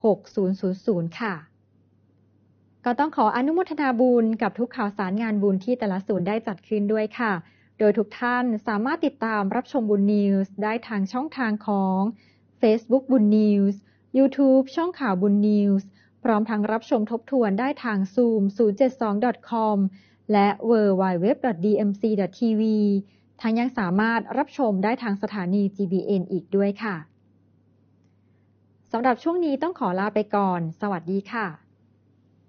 6000ค่ะก็ต้องขออนุโมทนาบุญกับทุกข่าวสารงานบุญที่แต่ละศูนย์ได้จัดขึ้นด้วยค่ะโดยทุกท่านสามารถติดตามรับชมบุญนิวส์ได้ทางช่องทางของ Facebook บุญนิวส์ YouTube ช่องข่าวบุญนิวส์พร้อมทั้งรับชมทบทวนได้ทาง Zoom 072.com และ www.dmc.tv ทั้งยังสามารถรับชมได้ทางสถานี GBN อีกด้วยค่ะสำหรับช่วงนี้ต้องขอลาไปก่อนสวัสดีค่ะ